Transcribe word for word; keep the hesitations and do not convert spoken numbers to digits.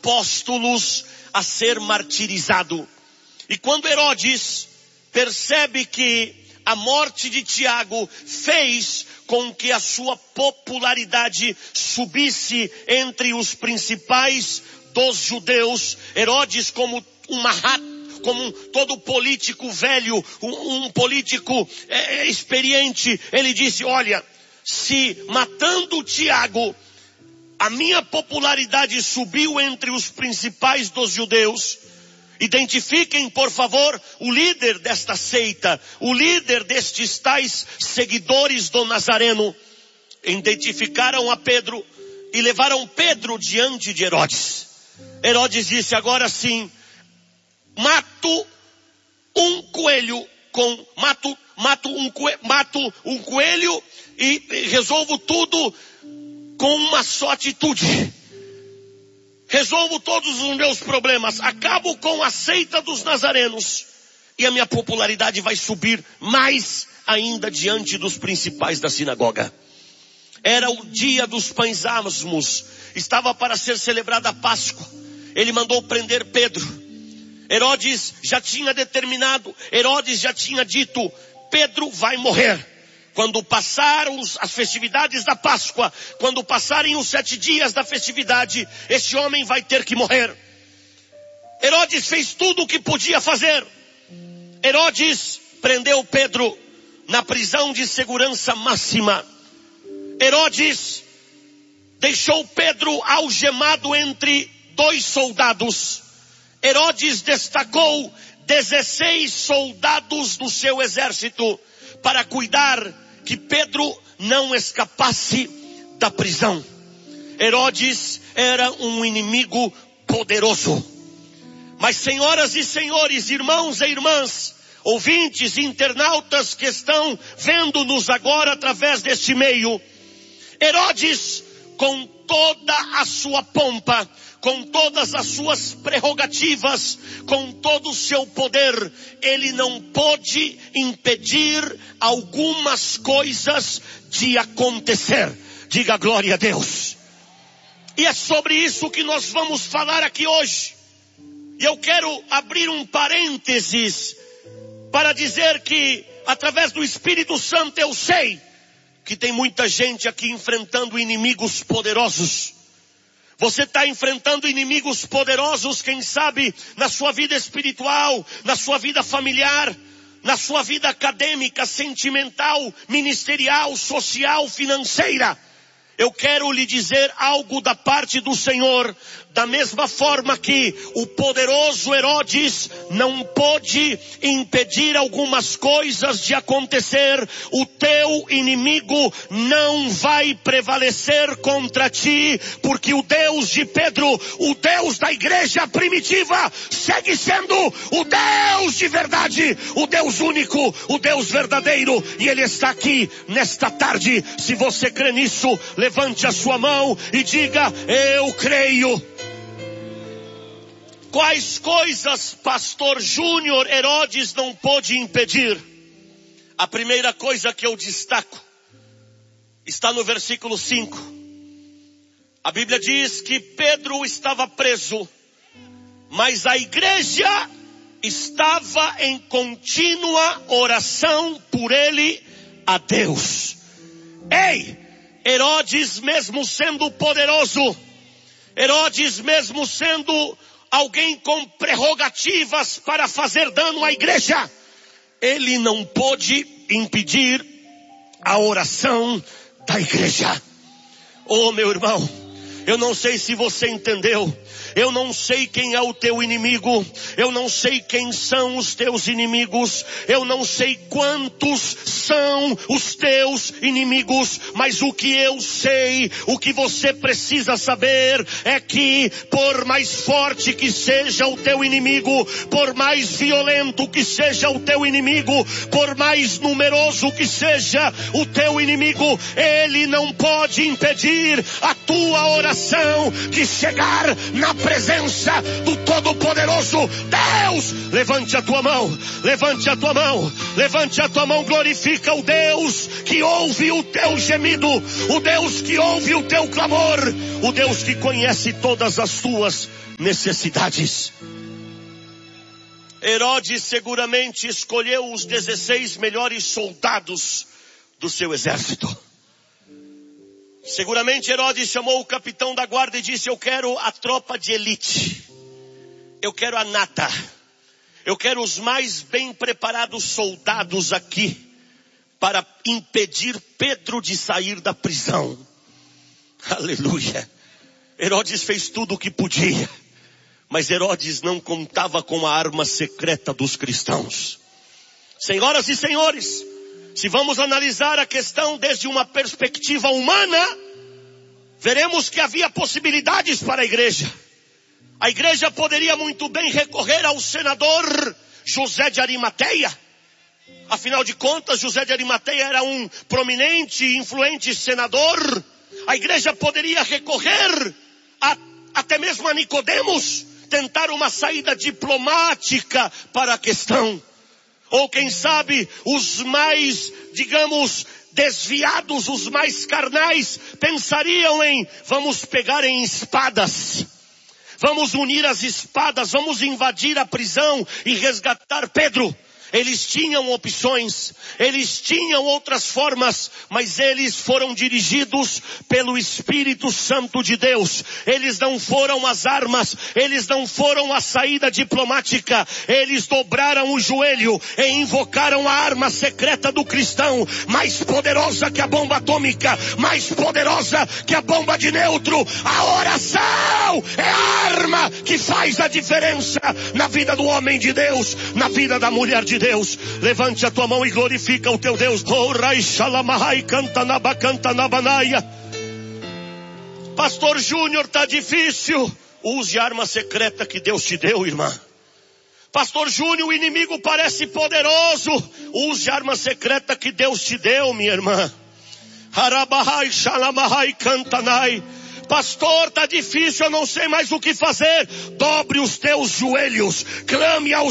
apóstolos a ser martirizado. E quando Herodes percebe que a morte de Tiago fez com que a sua popularidade subisse entre os principais dos judeus, Herodes, como uma rata, como um, todo político velho, um, um político é, experiente, ele disse: olha, se matando Tiago, a minha popularidade subiu entre os principais dos judeus, identifiquem, por favor, o líder desta seita, o líder destes tais seguidores do Nazareno. Identificaram a Pedro e levaram Pedro diante de Herodes. Herodes disse: agora sim, mato um coelho com, mato, mato um coelho, mato um coelho e resolvo tudo com uma só atitude. Resolvo todos os meus problemas, acabo com a seita dos nazarenos e a minha popularidade vai subir mais ainda diante dos principais da sinagoga. Era o dia dos pães asmos, estava para ser celebrada a Páscoa. Ele mandou prender Pedro. Herodes já tinha determinado, Herodes já tinha dito: Pedro vai morrer. Quando passaram as festividades da Páscoa, quando passarem os sete dias da festividade, esse homem vai ter que morrer. Herodes fez tudo o que podia fazer. Herodes prendeu Pedro na prisão de segurança máxima. Herodes deixou Pedro algemado entre dois soldados. Herodes destacou dezesseis soldados do seu exército para cuidar que Pedro não escapasse da prisão. Herodes era um inimigo poderoso. Mas, senhoras e senhores, irmãos e irmãs, ouvintes, internautas que estão vendo-nos agora através deste meio, Herodes, com toda a sua pompa, com todas as suas prerrogativas, com todo o seu poder, ele não pôde impedir algumas coisas de acontecer. Diga glória a Deus. E é sobre isso que nós vamos falar aqui hoje. E eu quero abrir um parênteses para dizer que, através do Espírito Santo, eu sei que tem muita gente aqui enfrentando inimigos poderosos. Você está enfrentando inimigos poderosos, quem sabe, na sua vida espiritual, na sua vida familiar, na sua vida acadêmica, sentimental, ministerial, social, financeira. Eu quero lhe dizer algo da parte do Senhor. Da mesma forma que o poderoso Herodes não pôde impedir algumas coisas de acontecer, o teu inimigo não vai prevalecer contra ti, porque o Deus de Pedro, o Deus da igreja primitiva, segue sendo o Deus de verdade, o Deus único, o Deus verdadeiro, e Ele está aqui nesta tarde. Se você crê nisso, levante a sua mão e diga: eu creio. Quais coisas, pastor Júnior, Herodes não pôde impedir? A primeira coisa que eu destaco está no versículo cinco. A Bíblia diz que Pedro estava preso, mas a igreja estava em contínua oração por ele a Deus. Ei, Herodes, mesmo sendo poderoso, Herodes, mesmo sendo alguém com prerrogativas para fazer dano à igreja, ele não pôde impedir a oração da igreja. Oh, meu irmão, eu não sei se você entendeu. Eu não sei quem é o teu inimigo. Eu não sei quem são os teus inimigos. Eu não sei quantos são os teus inimigos. Mas o que eu sei, o que você precisa saber é que, por mais forte que seja o teu inimigo, por mais violento que seja o teu inimigo, por mais numeroso que seja o teu inimigo, ele não pode impedir a tua oração de chegar na presença do Todo-Poderoso Deus. Levante a tua mão, levante a tua mão, levante a tua mão, glorifica o Deus que ouve o teu gemido, o Deus que ouve o teu clamor, o Deus que conhece todas as tuas necessidades. Herodes seguramente escolheu os dezesseis melhores soldados do seu exército. Seguramente Herodes chamou o capitão da guarda e disse: eu quero a tropa de elite. Eu quero a nata. Eu quero os mais bem preparados soldados aqui para impedir Pedro de sair da prisão. Aleluia. Herodes fez tudo o que podia. Mas Herodes não contava com a arma secreta dos cristãos. Senhoras e senhores, se vamos analisar a questão desde uma perspectiva humana, veremos que havia possibilidades para a igreja. A igreja poderia muito bem recorrer ao senador José de Arimateia. Afinal de contas, José de Arimateia era um prominente e influente senador. A igreja poderia recorrer a, até mesmo a Nicodemos, tentar uma saída diplomática para a questão. Ou quem sabe os mais, digamos, desviados, os mais carnais, pensariam em: vamos pegar em espadas, vamos unir as espadas, vamos invadir a prisão e resgatar Pedro. Eles tinham opções, eles tinham outras formas, mas eles foram dirigidos pelo Espírito Santo de Deus. Eles não foram as armas, eles não foram a saída diplomática. Eles dobraram o joelho e invocaram a arma secreta do cristão, mais poderosa que a bomba atômica, mais poderosa que a bomba de neutro. A oração é a arma que faz a diferença na vida do homem de Deus, na vida da mulher de Deus. Levante a tua mão e glorifica o teu Deus. Pastor Júnior, tá difícil. Use a arma secreta que Deus te deu, irmã. Pastor Júnior, o inimigo parece poderoso. Use a arma secreta que Deus te deu, minha irmã. Pastor, tá difícil, eu não sei mais o que fazer. Dobre os teus joelhos, clame ao